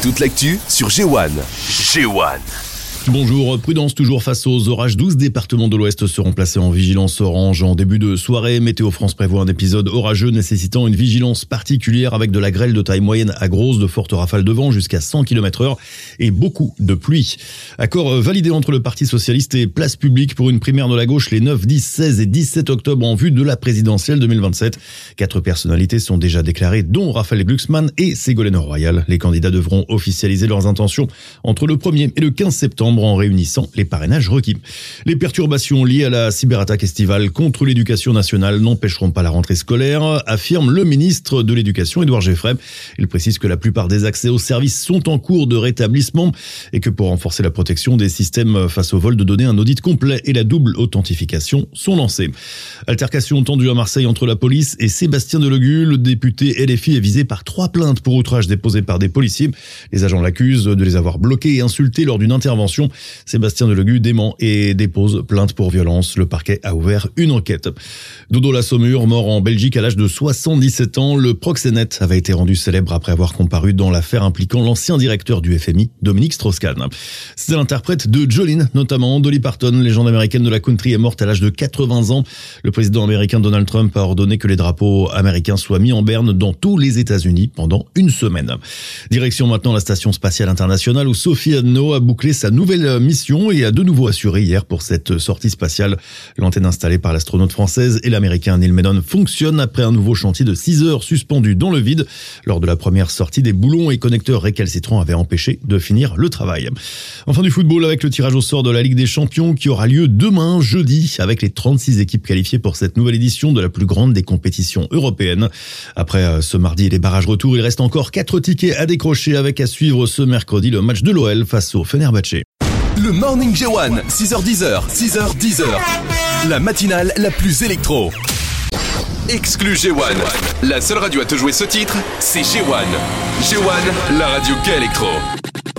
toute l'actu sur G1. G1. Bonjour, prudence toujours face aux orages. 12 départements de l'Ouest seront placés en vigilance orange en début de soirée. Météo France prévoit un épisode orageux nécessitant une vigilance particulière avec de la grêle de taille moyenne à grosse, de fortes rafales de vent jusqu'à 100 km/h et beaucoup de pluie. Accord validé entre le Parti Socialiste et Place Publique pour une primaire de la gauche les 9, 10, 16 et 17 octobre en vue de la présidentielle 2027. 4 personnalités sont déjà déclarées, dont Raphaël Glucksmann et Ségolène Royal. Les candidats devront officialiser leurs intentions entre le 1er et le 15 septembre en réunissant les parrainages requis. Les perturbations liées à la cyberattaque estivale contre l'éducation nationale n'empêcheront pas la rentrée scolaire, affirme le ministre de l'Éducation, Édouard Geffray. Il précise que la plupart des accès aux services sont en cours de rétablissement et que pour renforcer la protection des systèmes face au vol de données, un audit complet et la double authentification sont lancés. Altercation tendue à Marseille entre la police et Sébastien Delegui. Le député LFI est visé par 3 plaintes pour outrage déposées par des policiers. Les agents l'accusent de les avoir bloqués et insultés lors d'une intervention. Sébastien Delegui dément et dépose plainte pour violence. Le parquet a ouvert une enquête. Dodo la Saumure, mort en Belgique à l'âge de 77 ans. Le proxénète avait été rendu célèbre après avoir comparu dans l'affaire impliquant l'ancien directeur du FMI, Dominique Strauss-Kahn. C'est l'interprète de Jolene, notamment. Dolly Parton, légende américaine de la country, est morte à l'âge de 80 ans. Le président américain Donald Trump a ordonné que les drapeaux américains soient mis en berne dans tous les États-Unis pendant une semaine. Direction maintenant la station spatiale internationale où Sophie Adno a bouclé sa nouvelle mission et a de nouveau assuré hier pour cette sortie spatiale. L'antenne installée par l'astronaute française et l'américain Neil Menon fonctionne après un nouveau chantier de 6 heures suspendu dans le vide. Lors de la première sortie, des boulons et connecteurs récalcitrants avaient empêché de finir le travail. Enfin du football avec le tirage au sort de la Ligue des Champions qui aura lieu demain, jeudi, avec les 36 équipes qualifiées pour cette nouvelle édition de la plus grande des compétitions européennes. Après ce mardi et les barrages retour, il reste encore 4 tickets à décrocher avec à suivre ce mercredi le match de l'OL face au Fenerbahçe. Le Morning G1, 6h10, 6h10. La matinale la plus électro. Exclu G1. La seule radio à te jouer ce titre, c'est G1. G1, la radio qu'électro.